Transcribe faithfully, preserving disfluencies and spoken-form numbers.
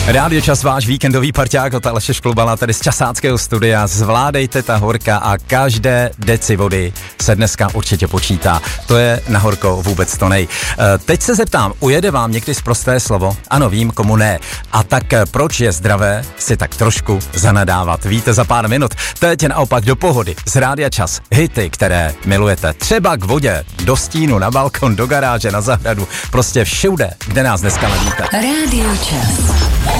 Rádio Čas, váš víkendový parťák od Aleše Šklubala, tady z časáckého studia. Zvládejte ta horka a každé deci vody se dneska určitě počítá. To je na horko vůbec to nej. Teď se zeptám, ujede vám někdy sprosté slovo? Ano, vím, komu ne. A tak proč je zdravé si tak trošku zanadávat? Víte za pár minut. Teď naopak do pohody. Z Rádia Čas. Hity, které milujete. Třeba k vodě, do stínu, na balkon, do garáže, na zahradu. Prostě všude, kde nás dneska ladíte. Rádio Čas.